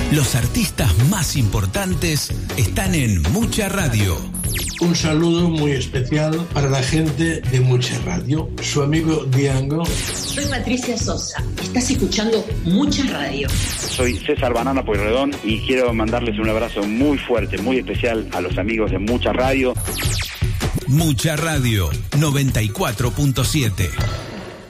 Los artistas más importantes están en Mucha Radio. Un saludo muy especial para la gente de Mucha Radio. Su amigo Diango. Soy Patricia Sosa. Estás escuchando Mucha Radio. Soy César Banana Pueyrredón y quiero mandarles un abrazo muy fuerte, muy especial a los amigos de Mucha Radio. Mucha Radio 94.7.